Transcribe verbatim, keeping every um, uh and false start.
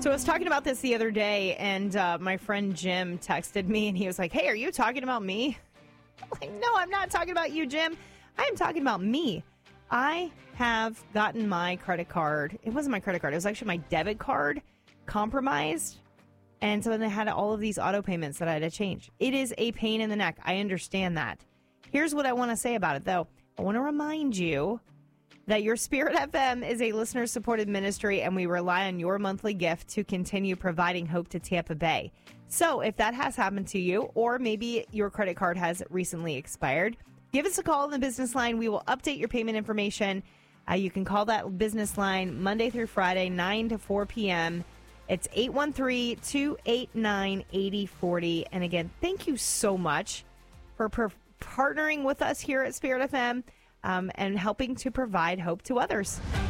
So I was talking about this the other day, and uh, my friend Jim texted me, and he was like, hey, are you talking about me? I'm like, no, I'm not talking about you, Jim. I am talking about me. I have gotten my credit card. It wasn't my credit card. It was actually my debit card compromised. And so they had all of these auto payments that I had to change. It is a pain in the neck. I understand that. Here's what I want to say about it, though. I want to remind you that your Spirit F M is a listener-supported ministry, and we rely on your monthly gift to continue providing hope to Tampa Bay. So if that has happened to you, or maybe your credit card has recently expired, give us a call on the business line. We will update your payment information. Uh, you can call that business line Monday through Friday, nine to four p.m. It's eight one three, two eight nine, eight zero four zero. And again, thank you so much for per- partnering with us here at Spirit F M um, and helping to provide hope to others.